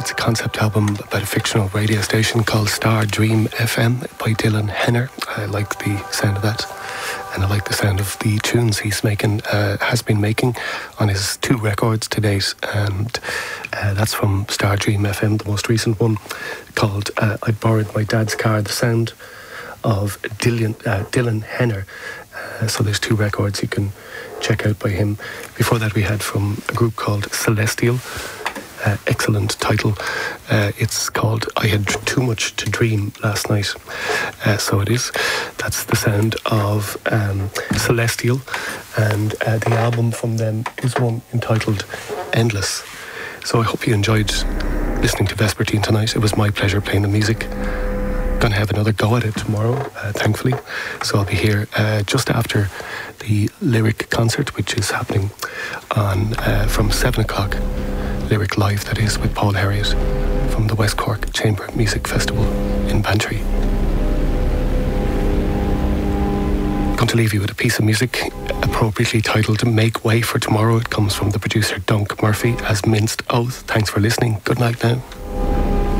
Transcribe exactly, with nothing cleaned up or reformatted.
It's a concept album about a fictional radio station called Star Dream F M by Dylan Henner. I like the sound of that, and I like the sound of the tunes he's making, uh, has been making on his two records to date. And uh, that's from Star Dream F M, the most recent one, called uh, I Borrowed My Dad's Car, the sound of Dylan, uh, Dylan Henner. Uh, so there's two records you can check out by him. Before that we had from a group called Celestial. Uh, excellent title. Uh, it's called I Had Too Much to Dream Last Night. Uh, so it is. That's the sound of um, Celestial. And uh, the album from them is one entitled Endless. So I hope you enjoyed listening to Vespertine tonight. It was my pleasure playing the music. Gonna have another go at it tomorrow, uh, thankfully. So I'll be here uh, just after the Lyric concert, which is happening on uh, from seven o'clock. Lyric Live, that is, with Paul Harriott from the West Cork Chamber Music Festival in Bantry. I'm going to leave you with a piece of music appropriately titled Make Way for Tomorrow. It comes from the producer Dunk Murphy as Minced Oath. Thanks for listening. Good night now.